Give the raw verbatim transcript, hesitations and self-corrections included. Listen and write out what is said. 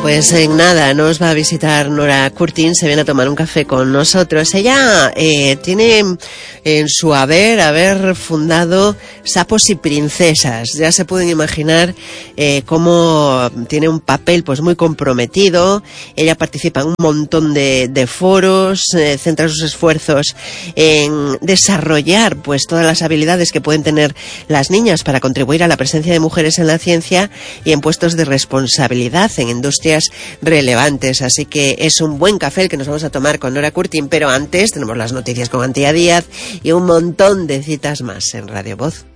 Pues en nada, nos va a visitar Nora Curtin, se viene a tomar un café con nosotros. Ella eh, tiene en su haber haber fundado Sapos y Princesas. Ya se pueden imaginar eh, cómo tiene un papel pues muy comprometido. Ella participa en un montón de, de foros, eh, centra sus esfuerzos en desarrollar pues todas las habilidades que pueden tener las niñas para contribuir a la presencia de mujeres en la ciencia y en puestos de responsabilidad en industrias relevantes. Así que es un buen café el que nos vamos a tomar con Nora Curtin, pero antes tenemos las noticias con Antía Díaz y un montón de citas más en Radio Voz.